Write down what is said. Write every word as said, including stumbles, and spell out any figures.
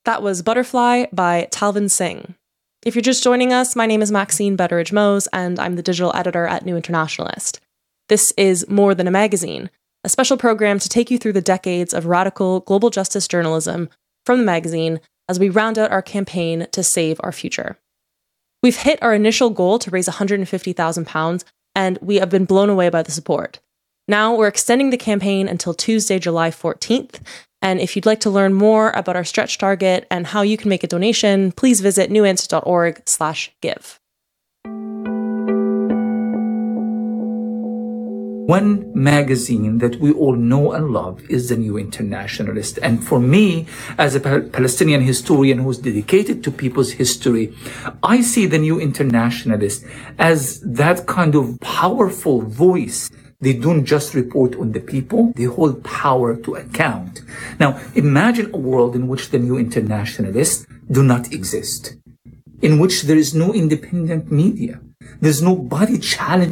That was Butterfly by Talvin Singh. If you're just joining us, my name is Maxine Betteridge-Mose, and I'm the digital editor at New Internationalist. This is More Than a Magazine, a special program to take you through the decades of radical global justice journalism from the magazine as we round out our campaign to save our future. We've hit our initial goal to raise one hundred fifty thousand pounds, and we have been blown away by the support. Now we're extending the campaign until Tuesday, July fourteenth, and if you'd like to learn more about our stretch target and how you can make a donation, please visit newint.org slash give. One magazine that we all know and love is the New Internationalist. And for me, as a Palestinian historian who's dedicated to people's history, I see the New Internationalist as that kind of powerful voice. They don't just report on the people, they hold power to account. Now, imagine a world in which the New Internationalists do not exist, in which there is no independent media, there's nobody challenging